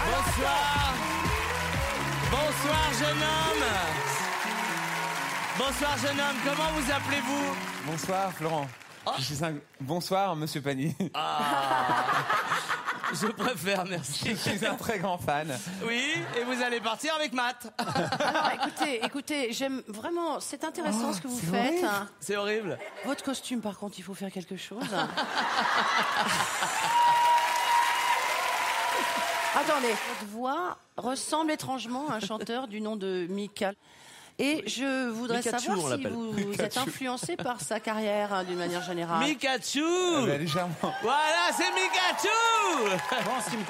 Bonsoir. Bonsoir, jeune homme. Bonsoir, jeune homme. Comment vous appelez-vous? Bonsoir, Florent. Bonsoir, Monsieur Panier. Je préfère, merci. Je suis un très grand fan. Oui, et vous allez partir avec Matt. Alors, écoutez, j'aime vraiment... C'est intéressant ce que vous faites. C'est horrible. Votre costume, par contre, il faut faire quelque chose. Attendez, votre voix ressemble étrangement à un chanteur du nom de Mika. Et je voudrais Mikachu, savoir on si l'appelle. vous êtes influencé par sa carrière, d'une manière générale. Mikachu. Légèrement. Voilà, c'est Mikachu.